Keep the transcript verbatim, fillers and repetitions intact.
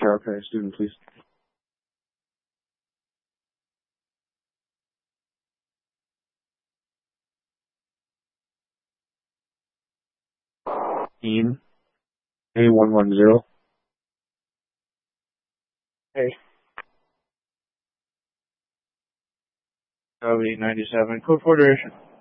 Okay, student, please. Dean, A one one zero. Hey. eight ninety-seven, code for duration.